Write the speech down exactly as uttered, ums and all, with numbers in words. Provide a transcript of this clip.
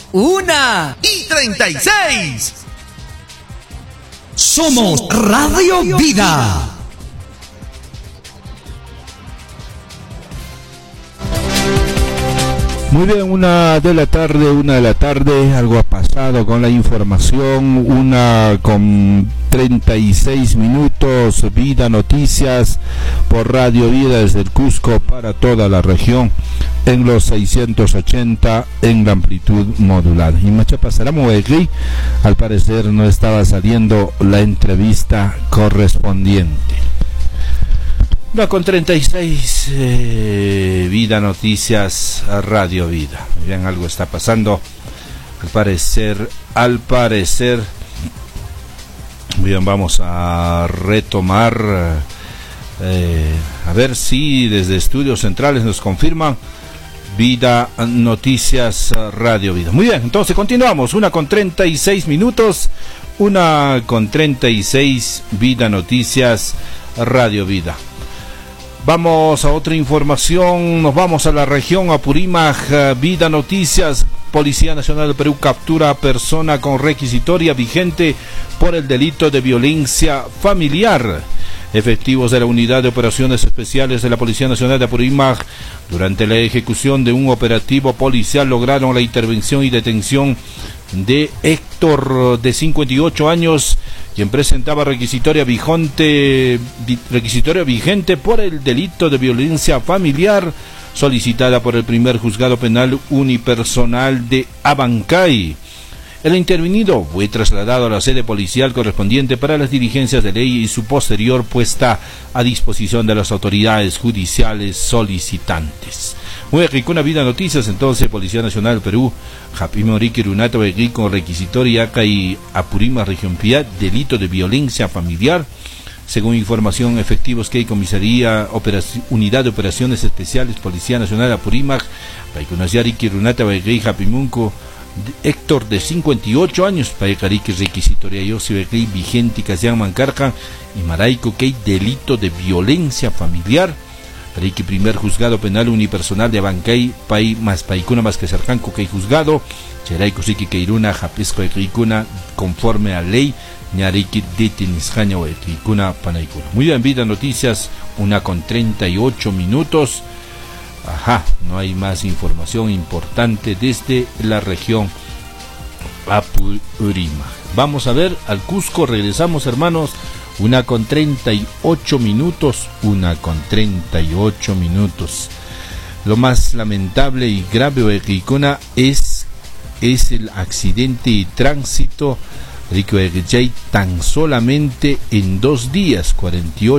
una y treinta y seis. Somos Radio Vida. Muy bien, una de la tarde, una de la tarde, algo ha pasado con la información, una con treinta y seis minutos, Vida Noticias por Radio Vida desde el Cusco para toda la región en los seiscientos ochenta en la amplitud modulada. Y Machapa Saramuegui, al parecer no estaba saliendo la entrevista correspondiente. Una con treinta y seis, eh, Vida Noticias, Radio Vida. Bien, algo está pasando. Al parecer, al parecer. Bien, vamos a retomar. Eh, a ver si desde Estudios Centrales nos confirman. Vida Noticias, Radio Vida. Muy bien, entonces continuamos. Una con treinta y seis minutos. Una con treinta y seis, Vida Noticias, Radio Vida. Vamos a otra información, nos vamos a la región Apurímac, Vida Noticias. Policía Nacional del Perú captura a persona con requisitoria vigente por el delito de violencia familiar. Efectivos de la Unidad de Operaciones Especiales de la Policía Nacional de Apurímac, durante la ejecución de un operativo policial, lograron la intervención y detención de Héctor, de cincuenta y ocho años, quien presentaba requisitoria vigente, requisitoria vigente por el delito de violencia familiar, solicitada por el primer juzgado penal unipersonal de Abancay. El intervenido fue trasladado a la sede policial correspondiente para las diligencias de ley y su posterior puesta a disposición de las autoridades judiciales solicitantes. Muy rico, una Vida Noticias, entonces, Policía Nacional del Perú, Japimorique Runato Begui con requisitoria acá y Apurímac Región Pía, delito de violencia familiar. Según información, efectivos que hay comisaría, operación, Unidad de Operaciones Especiales, Policía Nacional de Apurímac, Paikunasiarique Runata Begui Japimunco, Héctor, de cincuenta y ocho años, Paicarique requisitoria Yossi Begui vigente Casián Mancarca y Maraico que hay delito de violencia familiar. Reiki primer juzgado penal unipersonal de Abancay, Pai más Paicuna más que Cercanco que hay juzgado, Cheraico Siki Keiruna, Japisco de Keikuna, conforme a ley, Ñariki de Teniscaña o de Keikuna Panaicuna. Muy bien, Vida Noticias, una con treinta y ocho minutos. Ajá, no hay más información importante desde la región Apurímac. Vamos a ver al Cusco, regresamos, hermanos. Una con treinta y ocho minutos, una con treinta y ocho minutos. Lo más lamentable y grave de Keikuna es, es el accidente y tránsito, Rico de tan solamente en dos días, cuarenta y ocho